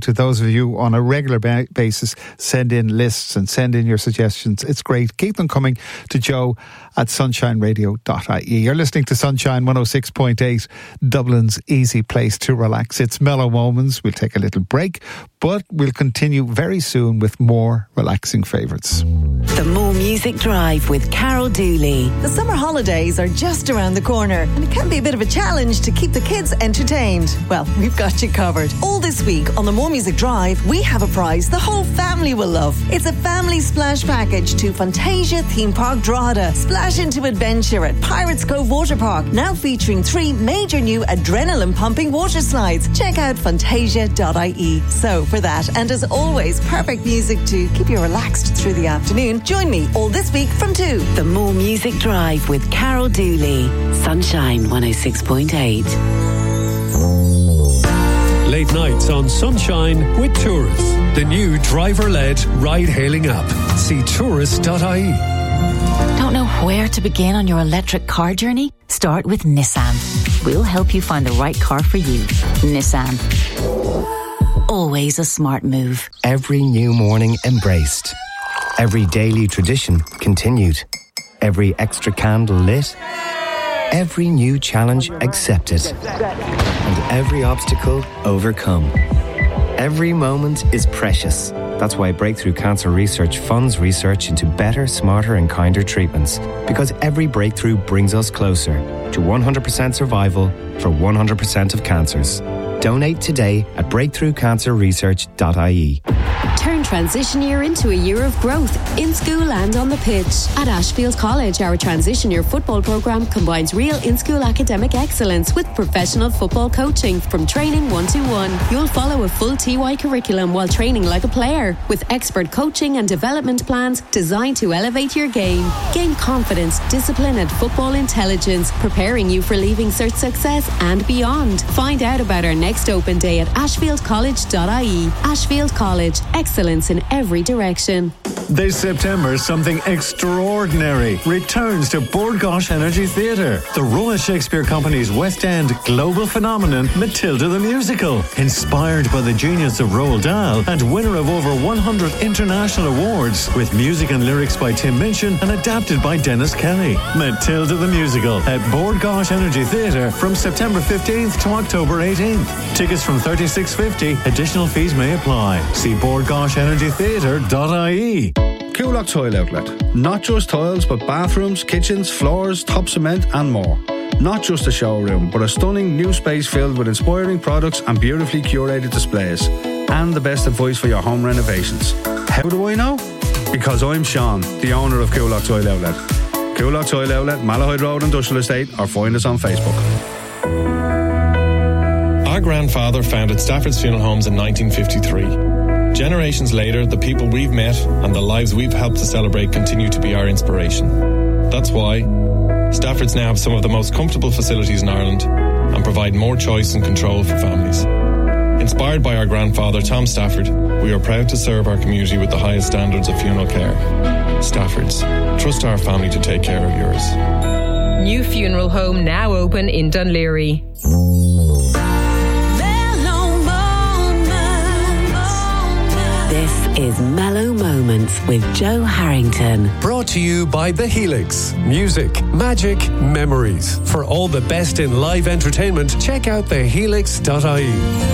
to those of you on a regular basis send in lists and send in your suggestions. It's great. Keep them coming to Joe at sunshineradio.ie. You're listening to Sunshine 106.8, Dublin's easy place to relax. It's Mellow Moments. We'll take a little break, but we'll continue very soon with more relaxing favourites. The More Music Drive with Carol Dooley. The summer holidays are just around the corner, and it can be a bit of a challenge to keep the kids entertained. Well, we've got you covered. All this week on the More Music Drive, we have a prize the whole family will love. It's a family splash package to Fantasia Theme Park Drogheda. Splash into adventure at Pirates Cove Water Park, now featuring 3 major new adrenaline-pumping water slides. Check out fantasia.ie. So for that, and as always, perfect music to keep you relaxed through the afternoon, join me all this week from 2. The More Music Drive with Carol Dooley. Sunshine 106.8. Late nights on Sunshine with Tourist, the new driver-led ride-hailing app. See tourist.ie. Don't know where to begin on your electric car journey? Start with Nissan. We'll help you find the right car for you. Nissan. Always a smart move. Every new morning embraced. Every daily tradition continued. Every extra candle lit. Every new challenge accepted. And every obstacle overcome. Every moment is precious. That's why Breakthrough Cancer Research funds research into better, smarter and kinder treatments. Because every breakthrough brings us closer to 100% survival for 100% of cancers. Donate today at breakthroughcancerresearch.ie. Turn transition year into a year of growth in school and on the pitch. At Ashfield College, our transition year football programme combines real in-school academic excellence with professional football coaching from training 1-to-1. You'll follow a full TY curriculum while training like a player, with expert coaching and development plans designed to elevate your game. Gain confidence, discipline and football intelligence, preparing you for leaving cert success and beyond. Find out about our next open day at ashfieldcollege.ie. Ashfield College, excellence in every direction. This September, something extraordinary returns to Bord Gáis Energy Theatre. The Royal Shakespeare Company's West End global phenomenon, Matilda the Musical. Inspired by the genius of Roald Dahl and winner of over 100 international awards, with music and lyrics by Tim Minchin and adapted by Dennis Kelly. Matilda the Musical at Bord Gáis Energy Theatre from September 15th to October 18th. Tickets from $36.50. Additional fees may apply. See bordgaishenergytheatre.ie. Coolock Tile Outlet. Not just tiles, but bathrooms, kitchens, floors, top cement and more. Not just a showroom, but a stunning new space filled with inspiring products and beautifully curated displays. And the best advice for your home renovations. How do I know? Because I'm Sean, the owner of Coolock Tile Outlet. Coolock Tile Outlet, Malahide Road Industrial Estate, or find us on Facebook. Our grandfather founded Stafford's Funeral Homes in 1953. Generations later, the people we've met and the lives we've helped to celebrate continue to be our inspiration. That's why Stafford's now have some of the most comfortable facilities in Ireland and provide more choice and control for families. Inspired by our grandfather, Tom Stafford, we are proud to serve our community with the highest standards of funeral care. Stafford's. Trust our family to take care of yours. New funeral home now open in Dunleary. This is Mellow Moments with Joe Harrington. Brought to you by The Helix. Music, magic, memories. For all the best in live entertainment, check out thehelix.ie.